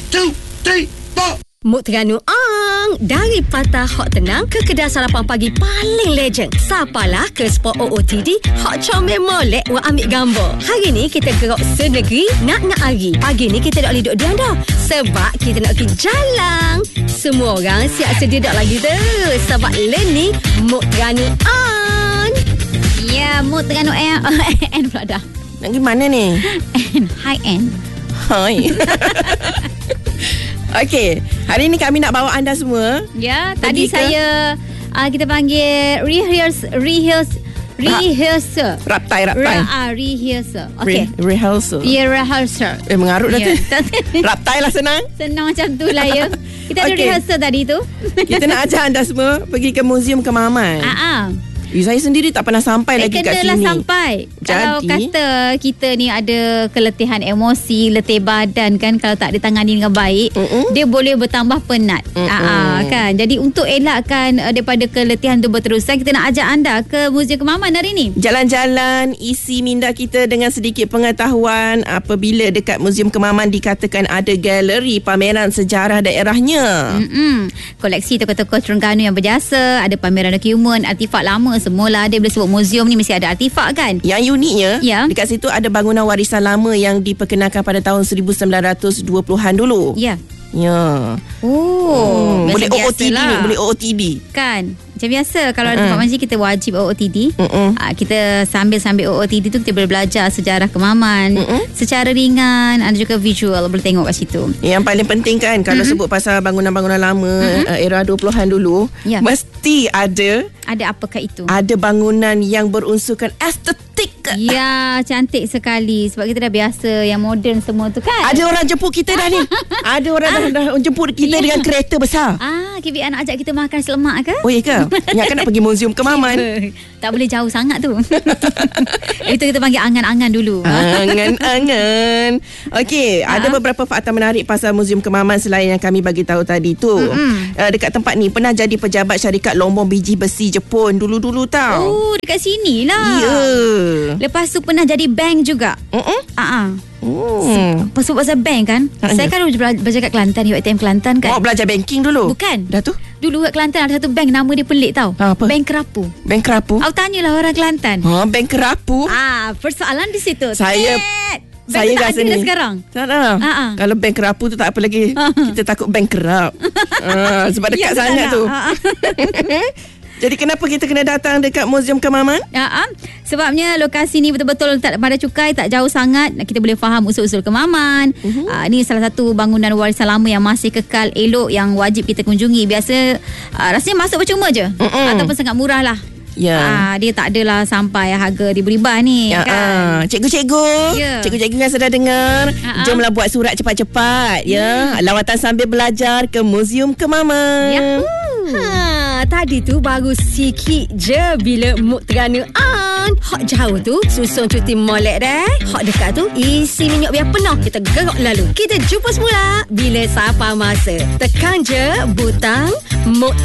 2, 3, 4. Mood Terengganu Ang. Dari Patah Hot Tenang ke kedai sarapan pagi paling legend. Sapalah ke spot OOTD Hot Comel Molek wa ambil gambar. Hari ni kita gerak senegeri nak hari. Pagi ni kita tak boleh duduk diam dah. Sebab kita nak pergi jalan. Semua orang siap sedia dak lagi tu. Sebab ni Mood Terengganu Ang. Ya, Mood Terengganu Ang pula dah. Nak pergi mana ni? High end. Hai. Okey, hari ni kami nak bawa anda semua. Ya, tadi saya kita panggil rehearsal. Raptai. Rehearsal. Okey. Rehearsal. Ya, rehearsal. Mengarut dah tu. Raptai lah senang. Senang macam tu lah ya. Kita ada rehearsal tadi tu. Kita nak ajak anda semua pergi ke Muzium Kemaman. Saya sendiri tak pernah sampai lagi kat sini. Kenalah sampai. Kalau kata kita ni ada keletihan emosi, letih badan kan, kalau tak ditangani dengan baik, dia boleh bertambah penat. Kan. Jadi untuk elakkan daripada keletihan tu berterusan, kita nak ajak anda ke Muzium Kemaman hari ni. Jalan-jalan, isi minda kita dengan sedikit pengetahuan apabila dekat Muzium Kemaman dikatakan ada galeri pameran sejarah daerahnya. Koleksi tokoh-tokoh Terengganu yang berjasa, ada pameran dokumen, artifak lama, semualah ada. Bila sebut muzium ni mesti ada artifak kan. Yang uniknya dekat situ ada bangunan warisan lama yang diperkenalkan pada tahun 1920-an dulu. Ya. Boleh OOTD ni, boleh OOTD kan. Macam biasa kalau ada tempat masjid kita wajib OOTD. Kita sambil OOTD tu kita boleh belajar sejarah Kemaman secara ringan, ada juga visual boleh tengok kat situ. Yang paling penting kan kalau sebut pasal bangunan-bangunan lama era 20-an dulu, mesti ada apakah itu? Ada bangunan yang berunsurkan estetik. Ya, cantik sekali. Sebab kita dah biasa yang moden semua tu kan. Ada orang jemput kita dah ni. Ada orang dah jemput kita dengan kereta besar. KBR nak ajak kita makan selemak ke? Oh iya ke? Ingatkan nak pergi Muzium Kemaman. Tak boleh jauh sangat tu. Itu kita panggil angan-angan dulu. Angan-angan. Okey, ada beberapa fakta menarik pasal Muzium Kemaman selain yang kami bagi tahu tadi tu. Dekat tempat ni pernah jadi pejabat syarikat lombong biji besi Jepun dulu-dulu tau. Oh, dekat sini lah. Ya. Lepas tu pernah jadi bank juga. Pasal bank kan. Saya kan belajar kat Kelantan, UiTM Kelantan kan. Belajar banking dulu? Bukan. Dah tu? Dulu kat Kelantan ada satu bank, nama dia pelik tau. Apa? Bank Kerapu. Bank Kerapu? Awak tanyalah orang Kelantan. Bank Kerapu? Persoalan di situ. Saya rasa ni sekarang. Kalau bank Kerapu tu tak apa lagi. Kita takut bank kerap. Sebab dekat sangat tu. Jadi kenapa kita kena datang dekat Muzium Kemaman? Sebabnya lokasi ni betul-betul tak pada cukai, tak jauh sangat. Kita boleh faham usul-usul Kemaman. Ni salah satu bangunan warisan lama yang masih kekal elok yang wajib kita kunjungi. Biasa rasanya masuk percuma je ataupun sangat murah lah. Dia tak adalah sampai harga ribu-riban ni kan. Cikgu-cikgu Cikgu-cikgu kan sudah dengar. Jomlah buat surat cepat-cepat lawatan sambil belajar ke Muzium Kemaman. Tadi tu baru sikit je bila Mood Terengganu Ang. Hot jauh tu susun cuti molek dah. Hot dekat tu isi minyak biar penuh. Kita gerak lalu. Kita jumpa semula bila siapa masa. Tekan je butang Mood